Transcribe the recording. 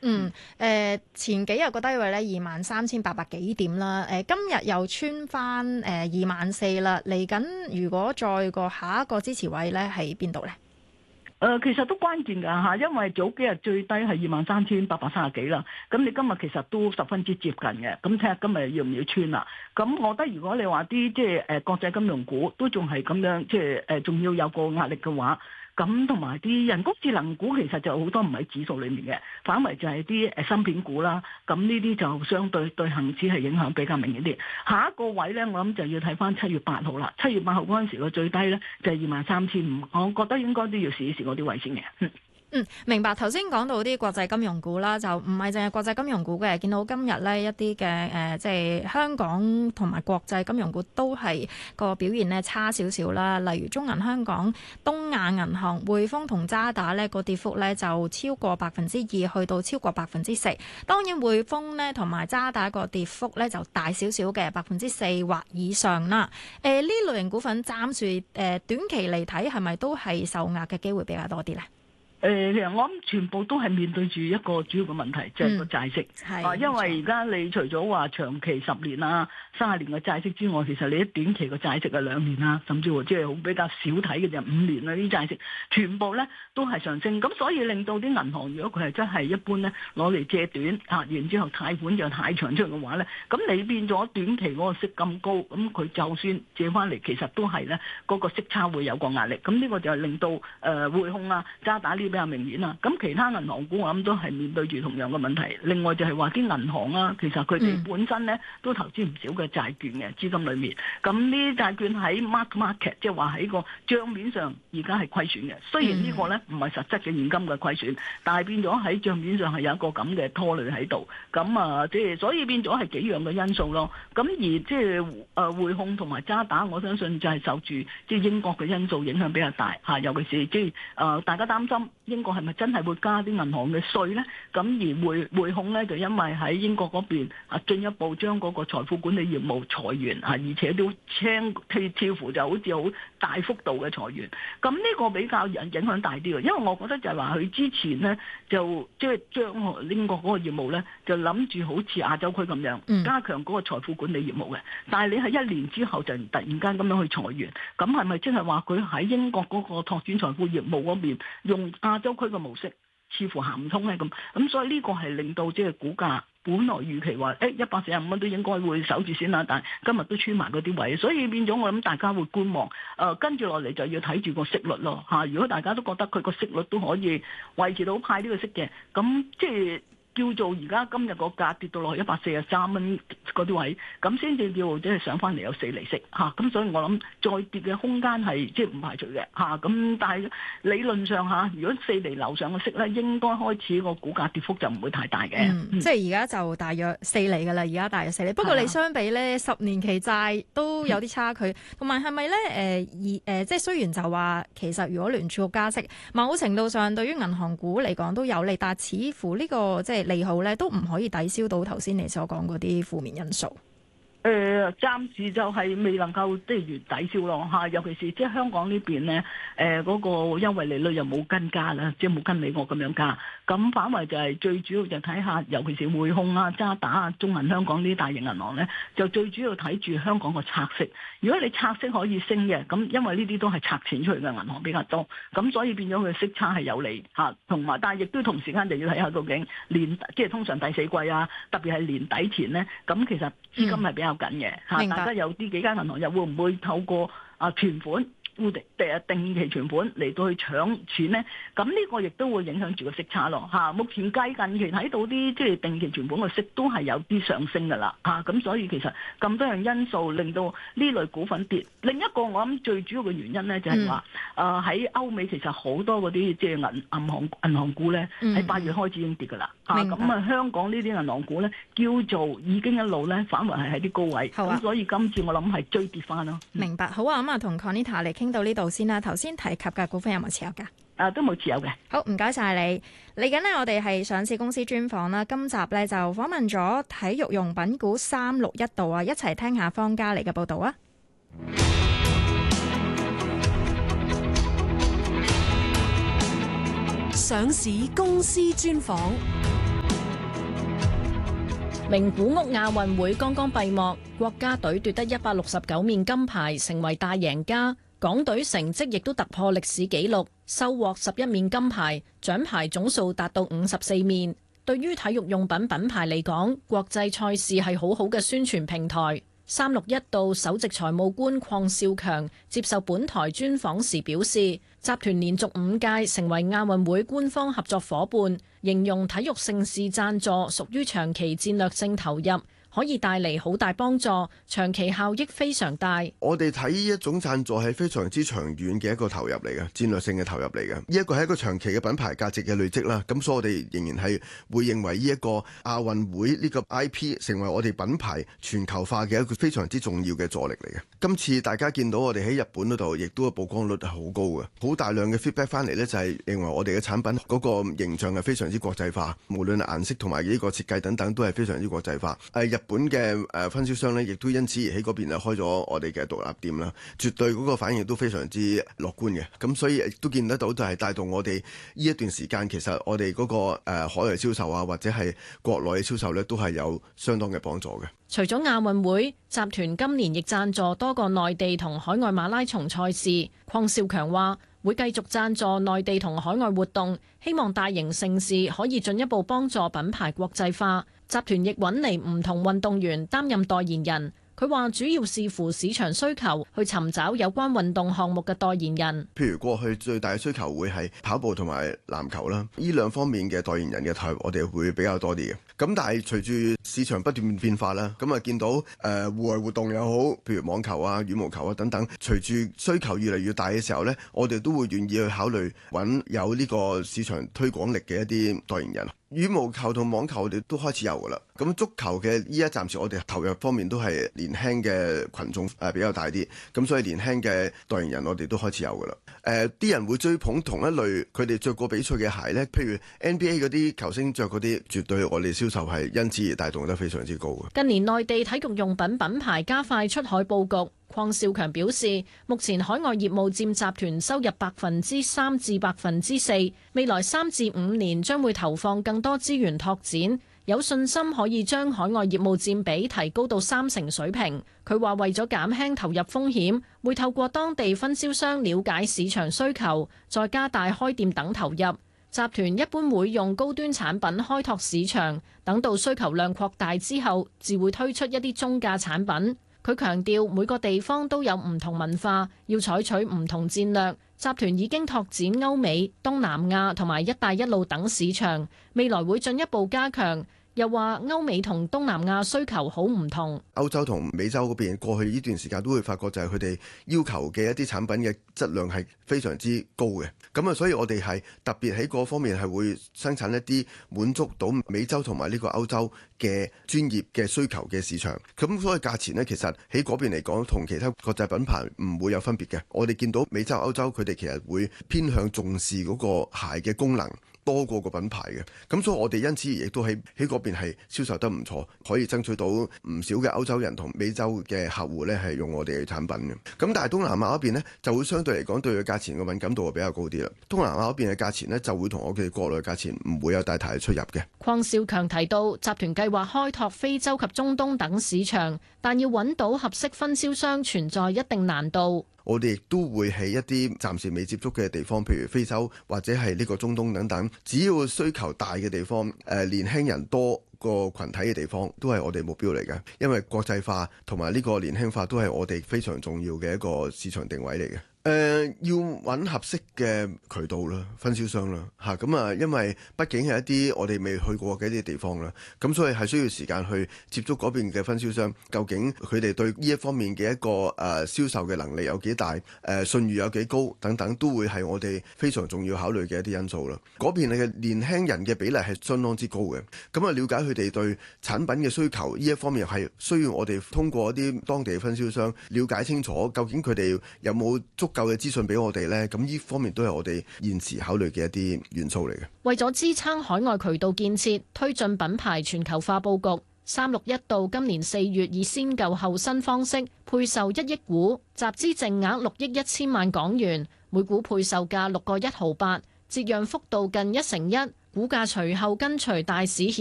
前幾日個低位咧23,800幾點啦，今日又穿翻24,000啦，嚟緊如果再個下一個支持位咧係邊度咧？ 其實都關鍵㗎嚇，因為早幾日最低係23,830幾啦，咁你今日其實都十分之接近嘅，咁睇下今日要唔要穿啦。咁我覺得如果你話啲即係國際金融股都仲係咁樣，即係仲要有個壓力嘅話，咁同埋啲人工智能股其實就好多唔喺指數裡面嘅，反為就係啲芯片股啦。咁呢啲就相對對恆指係影響比較明顯啲。下一個位咧，我諗就要睇翻7月8號啦。7月8號嗰陣時個最低咧就係23,500，我覺得應該都要試一試嗰啲位先嘅。 明白。頭先講到啲國際金融股啦，就唔係淨係國際金融股嘅，見到今日呢一啲嘅即係香港同埋國際金融股都係個表現呢差少少啦。例如中銀香港、東亞銀行、匯豐同渣打呢個跌幅呢就超過2%，去到超過4%。當然匯豐呢同埋渣打個跌幅呢就大少少嘅4%或以上啦。呢類型股份暫時短期嚟睇係咪都係受壓嘅機會比較多啲呢？ 其實我諗全部都係面對住一個主要嘅問題，就係個債息。因為而家你除咗話長期10年啊、30年嘅債息之外，其實你一短期嘅債息係2年啊，甚至乎即係好比較少睇嘅就5年啊，啲債息全部咧都係上升。咁所以令到啲銀行如果佢係真係一般咧攞嚟借短然之後貸款就太長出嚟嘅話咧，咁你變咗短期嗰個息咁高，咁佢就算借翻嚟，其實都係咧嗰個息差會有個壓力。咁呢個就係令到匯控啊、渣打呢比較明顯啦，咁其他銀行股我諗都係面對住同樣嘅問題。另外就係話啲銀行啊，其實佢哋本身咧都投資唔少嘅債券嘅資金裏面。咁呢啲債券喺 market 即係話喺個帳面上而家係虧損嘅。雖然呢個咧唔係實質嘅現金嘅虧損，但係變咗喺帳面上係有一個咁嘅拖累喺度。咁即係所以變咗係幾樣嘅因素咯。咁而即係匯控同埋渣打，我相信就係受住即係英國嘅因素影響比較大嚇，尤其是即係大家擔心英國係咪真係會加啲銀行嘅稅咧？咁而匯控咧就因為喺英國嗰邊進一步將嗰個財富管理業務裁員而且都似乎就好似好大幅度嘅裁員。咁呢個比較影響大啲嘅，因為我覺得就係話佢之前咧就即係將英國嗰個業務咧就諗住好似亞洲區咁樣加強嗰個財富管理業務嘅。但係你喺1年之後就突然間咁樣去裁員，咁係咪即係話佢喺英國嗰個拓展財富業務嗰邊用亞洲區嘅模式似乎行唔通咧？咁所以呢個係令到即係股價本來預期話145蚊都應該會守住先啦，但係今日都穿埋嗰啲位，所以變咗我諗大家會觀望。跟住落嚟就要睇住個息率咯嚇。如果大家都覺得佢個息率都可以維持到派呢個息嘅，咁即係叫做而家今日個價跌到落去143蚊嗰啲位，咁先至叫即係上翻嚟有4厘息嚇。咁所以我諗再跌嘅空間係即係唔排除嘅嚇。咁但係理論上嚇，如果4厘樓上嘅息咧，應該開始個股價跌幅就唔會太大嘅。 即係而家就大約4厘㗎啦，而家大約4厘。不過你相比咧10年期債都有啲差距，同埋係咪咧即係雖然就話其實如果聯儲局加息，某程度上對於銀行股嚟講都有利，但係似乎呢個即係利好咧都唔可以抵消到頭先你所講嗰啲負面因素。 暫時就係未能夠即係完抵消咯嚇，尤其是即係香港呢邊咧，嗰個優惠利率又冇跟加啦，即係冇跟美國咁樣加，咁反為就係最主要就睇下，尤其是匯控啊、渣打啊、中銀香港呢啲大型銀行咧，就最主要睇住香港個拆息。如果你拆息可以升嘅，咁因為呢啲都係拆錢出去嘅銀行比較多，咁所以變咗佢息差係有利嚇，同埋但係亦都同時間就要睇下究竟即係通常第4季啊，特別係年底前咧，咁其實資金係比較緊嘅嚇，大家有啲幾間銀行又會唔會透過存款定期存款嚟到去搶錢咧？咁呢個亦都會影響住個息差咯嚇。目前近期睇到啲即係定期存款個息都係有啲上升㗎啦嚇。咁所以其實咁多樣因素令到呢類股份跌。另一個我諗最主要嘅原因咧就係話喺歐美其實好多嗰啲即係銀行股咧喺8月開始已經跌㗎啦嚇。咁香港呢啲銀行股咧叫做已經一路咧反為係喺啲高位，咁所以今次我諗係追跌翻咯。 明白，好啊，咁同 Conita 嚟傾到呢度先啦。頭先提及嘅股份有冇持有㗎？ 都冇持有嘅。 好，唔該晒你。嚟緊呢，我哋係上市公司專訪啦。今集呢，就訪問咗體育用品股361度啊，一齊聽下方嘉莉嘅報導啊。 上市公司專訪。 名古屋亞運會剛剛閉幕，國家隊奪得169面金牌，成為大贏家。港隊成績亦都突破歷史紀錄，收穫11面金牌，獎牌總數達到54面。對於體育用品品牌嚟講，國際賽事係好好嘅宣傳平台。361度首席財務官鄺少強接受本台專訪時表示，集團連續5屆成為亞運會官方合作夥伴，形容體育盛事贊助屬於長期戰略性投入，可以帶嚟好大幫助，長期效益非常大。 我哋睇呢一種贊助係非常之長遠嘅一個投入嚟嘅，戰略性嘅投入嚟嘅。呢一個係一個長期嘅品牌價值嘅累積啦。咁所以我哋仍然係會認為呢一個亞運會呢個 IP 成為我哋品牌全球化嘅一個非常之重要嘅助力嚟嘅。今次大家見到我哋喺日本嗰度，亦都曝光率係好高嘅，好大量嘅 feedback 翻嚟呢，就係認為我哋嘅產品嗰個形象係非常之國際化，無論顏色同埋呢個設計等等都係非常之國際化。日本嘅分銷商呢，亦都因此而喺嗰邊開咗我哋嘅獨立店啦，絕對嗰個反應都非常之樂觀嘅。咁所以亦都見得到，就係帶動我哋呢一段時間，其實我哋嗰個海外銷售啊，或者係國內嘅銷售呢，都係有相當嘅幫助嘅。 除咗亞運會，集團今年亦贊助多個內地同海外馬拉松賽事。鄺少強話會繼續贊助內地同海外活動，希望大型盛事可以進一步幫助品牌國際化。集團亦揾嚟唔同運動員擔任代言人。佢話主要視乎市場需求去尋找有關運動項目嘅代言人。 譬如過去最大嘅需求會係跑步同埋籃球啦，呢兩方面嘅代言人嘅投入我哋會比較多啲嘅。咁但係隨住市場不斷變化啦，咁啊見到戶外活動又好，譬如網球啊、羽毛球啊等等，隨住需求越嚟越大嘅時候呢，我哋都會願意去考慮揾有呢個市場推廣力嘅一啲代言人。羽毛球同網球我哋都開始有㗎啦，咁足球嘅依家暫時我哋投入方面都係年輕嘅群眾比較大啲，咁所以年輕嘅代言人我哋都開始有㗎啦。啲人會追捧同一類佢哋着過比賽嘅鞋呢，譬如 NBA 嗰啲球星着嗰啲，絕對我哋銷售係因此而帶動得非常之高嘅。 近年內地體育用品品牌加快出海佈局。鄺少強表示，目前海外業務佔集團收入3%至4%，未來3至5年將會投放更多資源拓展，有信心可以將海外業務佔比提高到30%水平。佢話為咗減輕投入風險，會透過當地分銷商了解市場需求，再加大開店等投入。集團一般會用高端產品開拓市場，等到需求量擴大之後，自會推出一啲中價產品。佢強調每個地方都有唔同文化，要採取唔同戰略。集團已經拓展歐美、東南亞同埋一帶一路等市場，未來會進一步加強。又話歐美同東南亞需求好唔同， 歐洲同美洲嗰邊過去呢段時間都會發覺就係佢哋要求嘅一啲產品嘅質量係非常之高嘅，咁啊所以我哋係特別喺嗰方面係會生產一啲滿足到美洲同埋呢個歐洲嘅專業嘅需求嘅市場，咁所以價錢呢，其實喺嗰邊嚟講同其他國際品牌唔會有分別嘅。我哋見到美洲、歐洲佢哋其實會偏向重視嗰個鞋嘅功能多過個品牌嘅，咁所以我哋因此亦都喺嗰邊係銷售得唔錯，可以爭取到唔少嘅歐洲人同美洲嘅客戶呢係用我哋嘅產品嘅。咁但係東南亞嗰邊呢就會相對嚟講對佢價錢嘅敏感度比較高啲啦。東南亞嗰邊嘅價錢呢就會同我哋國內嘅價錢唔會有大大嘅出入嘅。 鄺少強提到，集團計劃開拓非洲及中東等市場，但要揾到合適分銷商存在一定難度。 我哋亦都會喺一啲暫時未接觸嘅地方，譬如非洲或者係呢個中東等等，只要需求大嘅地方，年輕人多個群體嘅地方，都係我哋目標嚟嘅。因為國際化同埋呢個年輕化都係我哋非常重要嘅一個市場定位嚟嘅。要揾合適嘅渠道啦，分銷商啦，咁啊，因為畢竟係一啲我哋未去過嘅一啲地方啦，咁所以係需要時間去接觸嗰邊嘅分銷商，究竟佢哋對呢一方面嘅一個銷售嘅能力有幾大，信譽有幾高等等，都會係我哋非常重要考慮嘅一啲因素啦。嗰邊嘅年輕人嘅比例係相當之高嘅，咁啊，了解佢哋對產品嘅需求呢一方面係需要我哋通過一啲當地嘅分銷商了解清楚，究竟佢哋有冇足夠嘅資訊俾我哋呢？咁呢方面都係我哋現時考慮嘅一啲元素嚟嘅。 為咗支撐海外渠道建設，推進品牌全球化佈局，361度今年4月以先舊後新方式配售1億股，集資淨額6億1千萬港元，每股配售價6個1毫8，折讓幅度近1成1，股價隨後跟隨大市顯